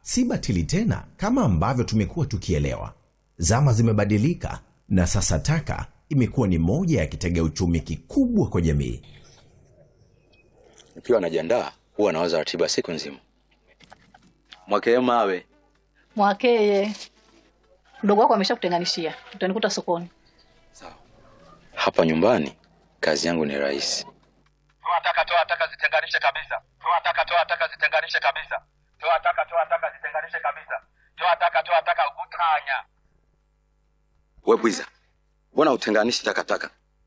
si batili tena kama ambavyo tumekuwa tukielewa. Zama zimebadilika na sasa taka imekuwa ni moja ya kitega uchumi kikubwa kwa jamii. Nikiwa najiandaa huwa nawaza ratiba siku nzima. Mwakee mawe. Mwakee. Mdogo wako ameshakutenganishia. Utanikuta sokoni. Sawa. Hapa nyumbani kazi yangu ni rahisi. Toa taka zitenganishe kabisa. Toa taka zitenganishe kabisa. Toa taka zitenganishe kabisa. Toa taka utanya. Wewe Bwiza, mbona utenganishi takataka?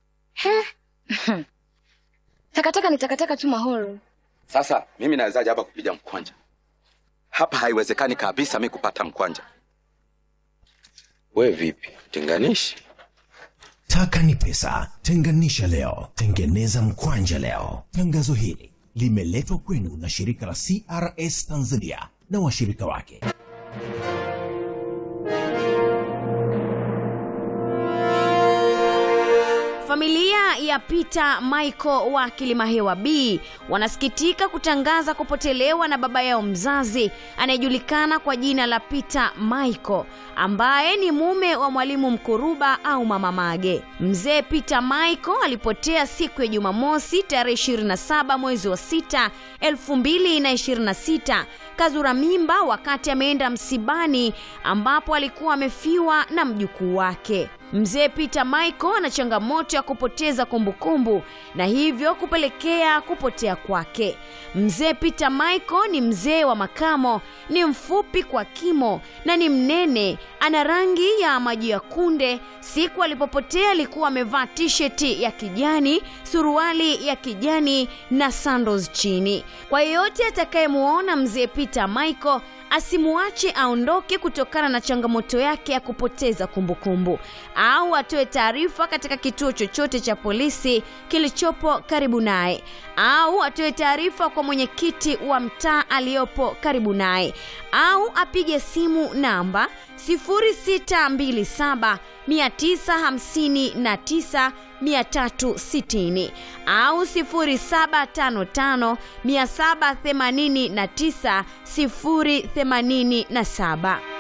Takataka ni takataka tu Mahoro. Sasa mimi nawezaje hapa kupiga mkwanja? Hapa haiwezekani kabisa mimi kupata mkwanja. Wewe vipi? Tenganishi? Taka ni pesa. Tenganisha leo, tengeneza mkwanja leo. Tangazo hili limeletwa kwenu na shirika la CRS Tanzania na washirika wake. Familia ya Peter Michael wa Kilimahewa B wanasikitika kutangaza kupotelewa na baba yao mzazi anayejulikana kwa jina la Peter Michael, ambaye ni mume wa Mwalimu Mkuruba au Mama Mage. Mzee Peter Michael alipotea siku ya Jumamosi tarehe 27 mwezi wa 6 2026 kazura mimba wakati ameenda msibani ambapo alikuwa amefiwa na mjukuu wake. Mzee Peter Michael ana changamoto ya kupoteza kumbukumbu na hivyo kupelekea kupotea kwake. Mzee Peter Michael ni mzee wa makamo, ni mfupi kwa kimo na ni mnene, ana rangi ya maji ya kunde. Siku alipopotea alikuwa amevaa t-shirt ya kijani, suruali ya kijani na sandals chini. Kwa yeyote atakayemuona mzee Peter Michael asimuache aondoke kutokana na changamoto yake ya kupoteza kumbukumbu, au atoe taarifa katika kituo chochote cha polisi kilichopo karibu naye, au atoe taarifa kwa mwenyekiti wa mtaa aliyopo karibu naye, au apige simu namba 0627 959 360 au 0755 789 087.